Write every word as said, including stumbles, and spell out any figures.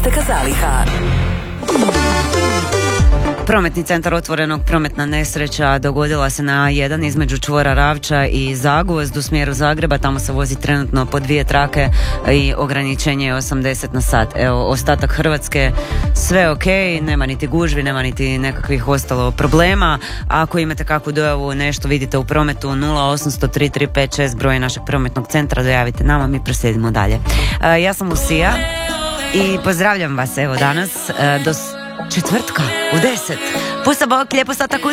isteka zaliha. Prometni centar Otvorenog, prometna nesreća dogodila se na jedan između čvora Ravča i Zagvozd u smjeru Zagreba. Tamo se vozi trenutno po dvije trake i ograničenje je osamdeset na sat. Evo, ostatak Hrvatske sve ok, nema niti gužvi, nema niti nekakvih ostalo problema. A ako imate kakvu dojavu, nešto vidite u prometu, nula osam tri tri pet šest broj našeg prometnog centra, dojavite nama, mi proslijedimo dalje. E, ja sam Lucija i pozdravljam vas evo danas e, do četvrtka u deset. Pusa bok, lijepo satak